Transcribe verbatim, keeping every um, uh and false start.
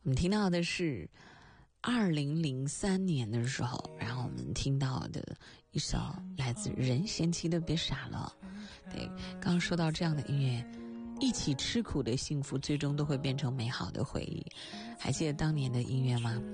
我们听到的是二零零三年的时候，然后我们听到的一首来自任贤齐的《别傻了》。对，刚刚说到这样的音乐，一起吃苦的幸福最终都会变成美好的回忆。还记得当年的音乐吗？